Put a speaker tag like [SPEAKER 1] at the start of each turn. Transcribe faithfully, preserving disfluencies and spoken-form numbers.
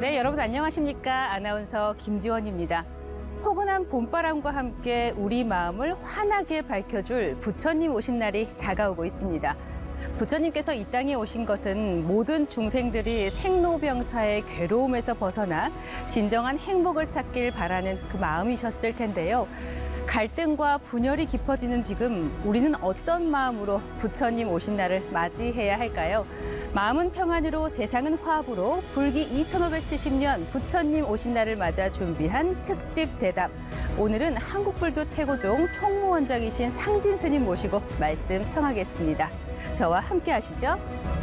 [SPEAKER 1] 네, 여러분 안녕하십니까? 아나운서 김지원입니다. 포근한 봄바람과 함께 우리 마음을 환하게 밝혀줄 부처님 오신 날이 다가오고 있습니다. 부처님께서 이 땅에 오신 것은 모든 중생들이 생로병사의 괴로움에서 벗어나 진정한 행복을 찾길 바라는 그 마음이셨을 텐데요. 갈등과 분열이 깊어지는 지금 우리는 어떤 마음으로 부처님 오신 날을 맞이해야 할까요? 마음은 평안으로 세상은 화합으로 불기 이천오백칠십 년 부처님 오신 날을 맞아 준비한 특집 대담. 오늘은 한국불교 태고종 총무원장이신 상진 스님 모시고 말씀 청하겠습니다. 저와 함께 하시죠.